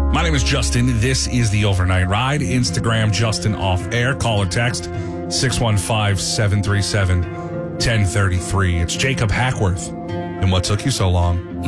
My name is Justin. This is the Overnight Ride. Instagram, Justin Off Air. Call or text 615-737-1033. It's Jacob Hackworth. And what took you so long?